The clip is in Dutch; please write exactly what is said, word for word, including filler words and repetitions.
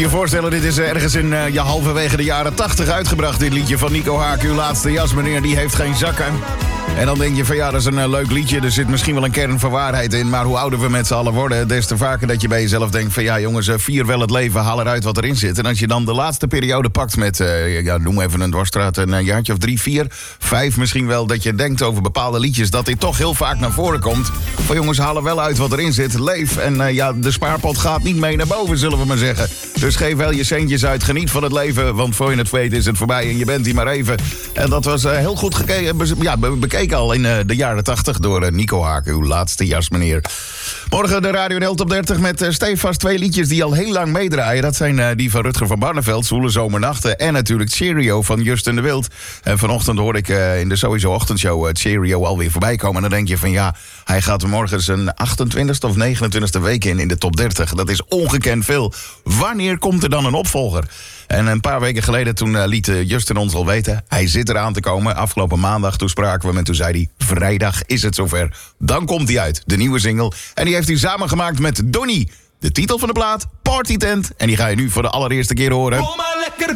je je voorstellen, dit is ergens in uh, je halverwege de jaren tachtig uitgebracht. Dit liedje van Nico Haak, uw laatste jas, meneer, die heeft geen zakken. En dan denk je van ja, dat is een uh, leuk liedje. Er zit misschien wel een kern van waarheid in. Maar hoe ouder we met z'n allen worden, des te vaker dat je bij jezelf denkt van ja jongens, uh, vier wel het leven, haal eruit wat erin zit. En als je dan de laatste periode pakt met, uh, ja, noem even een dwarsstraat, een uh, jaartje of drie, vier, vijf misschien wel, dat je denkt over bepaalde liedjes, dat dit toch heel vaak naar voren komt. Van jongens, haal er wel uit wat erin zit. Leef. En uh, ja, de spaarpot gaat niet mee naar boven, zullen we maar zeggen. Dus geef wel je centjes uit, geniet van het leven, want voor je het weet is het voorbij en je bent hier maar even. En dat was uh, heel goed gekeken, be- ja, be- bekeken al in uh, de jaren tachtig door uh, Nico Haak, uw laatste jas, meneer. Morgen de Radio N L Top dertig met uh, stevast twee liedjes die al heel lang meedraaien. Dat zijn uh, die van Rutger van Barneveld, Zwoele Zomernachten, en natuurlijk Cheerio van Justin de Wild. En vanochtend hoorde ik uh, in de sowieso ochtendshow uh, Cheerio alweer voorbij komen. En dan denk je van ja, hij gaat morgen zijn achtentwintigste of negenentwintigste week in in de top dertig. Dat is ongekend veel. Wanneer komt er dan een opvolger? En een paar weken geleden toen uh, liet uh, Justin ons al weten, hij zit eraan te komen. Afgelopen maandag toen spraken we hem en toen zei hij, vrijdag is het zover. Dan komt hij uit, de nieuwe single. En die heeft hij samengemaakt met Donnie. De titel van de plaat, Party Tent. En die ga je nu voor de allereerste keer horen.